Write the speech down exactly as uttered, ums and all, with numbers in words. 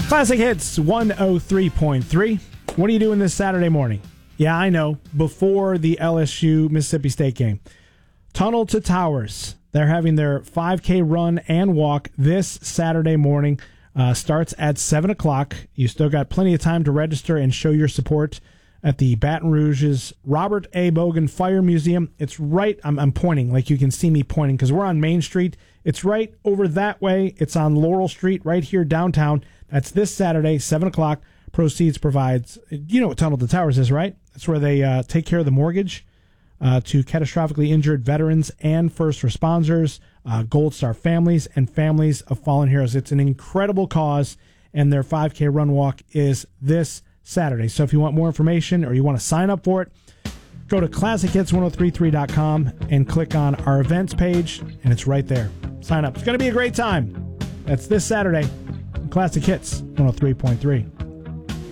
Classic Hits one oh three point three. What are you doing this Saturday morning? Yeah, I know. Before the L S U Mississippi State game. Tunnel to Towers. They're having their five K run and walk this Saturday morning. Uh, starts at seven o'clock. You still got plenty of time to register and show your support at the Baton Rouge's Robert A. Bogan Fire Museum. It's right, I'm, I'm pointing, like you can see me pointing, because we're on Main Street. It's right over that way. It's on Laurel Street, right here downtown. That's this Saturday, seven o'clock. Proceeds provides, you know what Tunnel to Towers is, right? That's where they uh, take care of the mortgage uh, to catastrophically injured veterans and first responders, uh, Gold Star families, and families of fallen heroes. It's an incredible cause, and their five K run walk is this Saturday. So if you want more information or you want to sign up for it, go to classic hits ten thirty-three dot com and click on our events page, and it's right there. Sign up. It's going to be a great time. That's this Saturday. Classic Hits one oh three point three.